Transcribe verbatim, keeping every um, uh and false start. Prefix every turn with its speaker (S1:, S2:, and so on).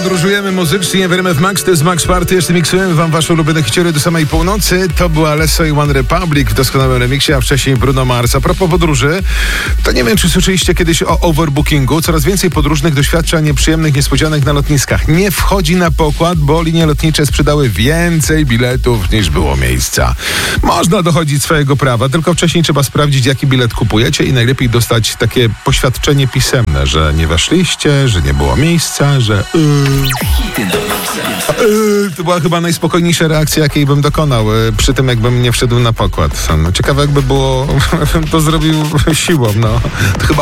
S1: podróżujemy muzycznie w R M F Max, to jest Max Party. Jeszcze miksujemy wam wasze ulubione hiciory do samej północy. To była Alesso i One Republic w doskonałym remiksie, a wcześniej Bruno Mars. A propos podróży, to nie wiem, czy słyszeliście kiedyś o overbookingu. Coraz więcej podróżnych doświadcza nieprzyjemnych niespodzianek na lotniskach. Nie wchodzi na pokład, bo linie lotnicze sprzedały więcej biletów niż było miejsca. Można dochodzić swojego prawa, tylko wcześniej trzeba sprawdzić, jaki bilet kupujecie i najlepiej dostać takie poświadczenie pisemne, że nie weszliście, że nie było miejsca, że yy, yy, to była chyba najspokojniejsza reakcja, jakiej bym dokonał yy, przy tym, jakbym nie wszedł na pokład. No, ciekawe, jakby było, bym to zrobił siłą, no. To chyba